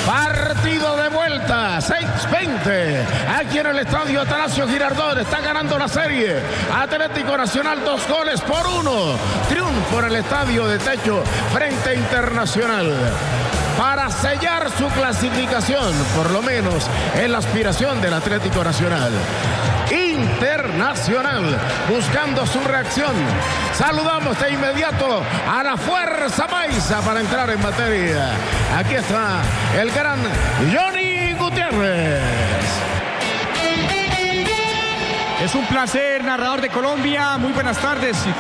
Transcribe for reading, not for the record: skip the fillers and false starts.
Partido de vuelta, 6:20. Aquí en el estadio Atanasio Girardot está ganando la serie. Atlético Nacional 2-1. Triunfo en el estadio de techo frente a Internacional, para sellar su clasificación, por lo menos en la aspiración del Atlético Nacional. Internacional buscando su reacción. Saludamos de inmediato a la Fuerza Paisa para entrar en materia. Aquí está el gran Johnny Gutiérrez. Es un placer, narrador de Colombia. Muy buenas tardes.